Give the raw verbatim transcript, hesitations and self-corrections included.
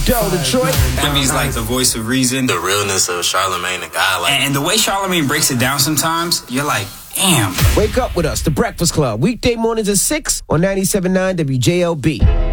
Yo, Detroit. Envy's like the voice of reason. The realness of Charlamagne, the guy. Like, and, and the way Charlamagne breaks it down sometimes, you're like, damn. Wake up with us, The Breakfast Club. Weekday mornings at six on ninety-seven point nine W J L B.